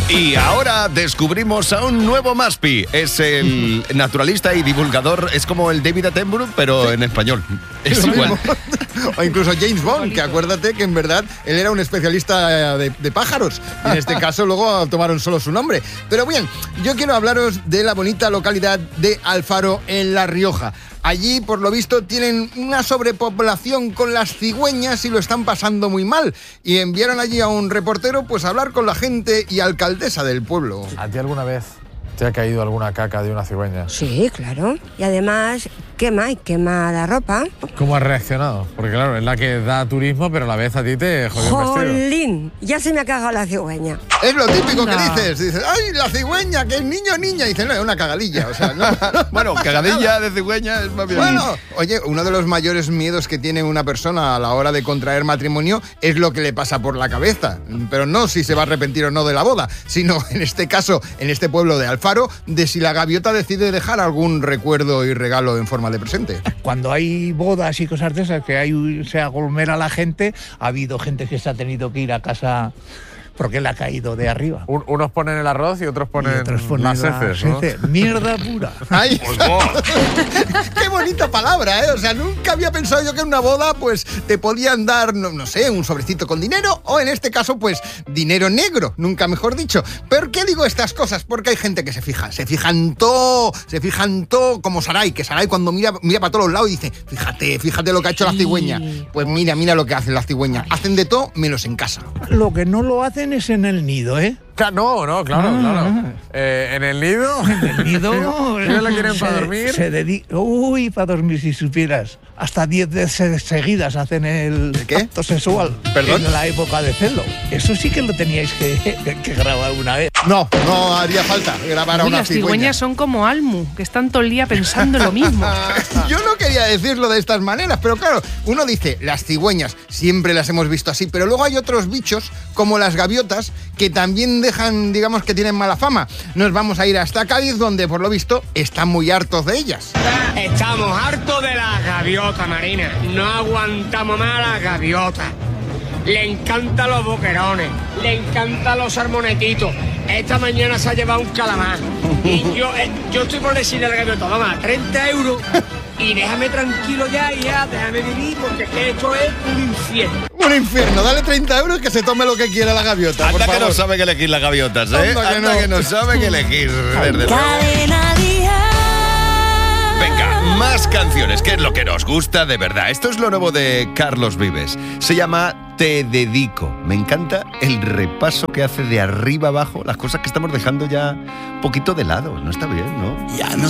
Y ahora descubrimos a un nuevo Maspi. Es el naturalista y divulgador, es como el David Attenborough, pero en español. Es igual. O incluso James Bond, que acuérdate que en verdad él era un especialista de pájaros. Y en este caso luego tomaron solo su nombre. Pero bien, yo quiero hablaros de la bonita localidad de Alfaro, en La Rioja. Allí, por lo visto, tienen una sobrepoblación con las cigüeñas y lo están pasando muy mal. Y enviaron allí a un reportero pues a hablar con la gente y alcaldesa del pueblo. ¿A ti alguna vez te ha caído alguna caca de una cigüeña? Sí, claro. Y además quema la ropa. ¿Cómo has reaccionado? Porque claro, es la que da turismo, pero a la vez a ti te jodió el vestido. ¡Jolín! Ya se me ha cagado la cigüeña. Es lo típico que dices. Dices, ¡ay, la cigüeña, que es niño o niña! Y dices, no, es una cagadilla. O sea, no. Bueno, cagadilla de cigüeña es más bien. Bueno, oye, uno de los mayores miedos que tiene una persona a la hora de contraer matrimonio es lo que le pasa por la cabeza. Pero no si se va a arrepentir o no de la boda, sino en este caso, en este pueblo de Alfaro, de si la gaviota decide dejar algún recuerdo y regalo en forma de presente. Cuando hay bodas y cosas de esas, se aglomera la gente, ha habido gente que se ha tenido que ir a casa porque le ha caído de arriba. Unos ponen el arroz y otros ponen las heces, ¿no? Mierda pura. ¡Ay! ¡Qué bonita palabra, ¿eh? O sea, nunca había pensado yo que en una boda, pues, te podían dar, no sé, un sobrecito con dinero, o en este caso, pues, dinero negro, nunca mejor dicho. ¿Por qué digo estas cosas? Porque hay gente que se fija en todo, como Sarai, que Sarai cuando mira para todos los lados y dice, fíjate lo que ha hecho la cigüeña. Pues mira lo que hacen las cigüeñas. Hacen de todo menos en casa. Lo que no lo hacen es en el nido, ¿eh? No, claro. ¿En el nido? En el nido. ¿Ellos la quieren para dormir? Uy, para dormir, si supieras. Hasta 10 veces seguidas hacen el acto sexual. ¿Perdón? En la época de celo. Eso sí que lo teníais que grabar una vez. No haría falta grabar a una las cigüeña. cigüeñas son como Almu, que están todo el día pensando lo mismo. Yo no quería decirlo de estas maneras, pero claro, uno dice, las cigüeñas siempre las hemos visto así, pero luego hay otros bichos, como las gaviotas, que también dejan, digamos, que tienen mala fama. Nos vamos a ir hasta Cádiz, donde por lo visto están muy hartos de ellas. Estamos hartos de las gaviotas, Marina. No aguantamos más a las gaviotas. Le encantan los boquerones, le encantan los salmonetitos. Esta mañana se ha llevado un calamar. Y yo estoy por decirle a la gaviota, vamos, 30 euros y déjame tranquilo ya, déjame vivir, porque esto es un infierno. Un infierno, dale 30 euros que se tome lo que quiera la gaviota. Anda que no sabe que elegir las gaviotas, ¿eh? Anda que no sabe que elegir. Cadena Dial. Venga, más canciones, que es lo que nos gusta de verdad. Esto es lo nuevo de Carlos Vives. Se llama Te Dedico. Me encanta el repaso que hace de arriba abajo, las cosas que estamos dejando ya un poquito de lado. No está bien, ¿no? Ya no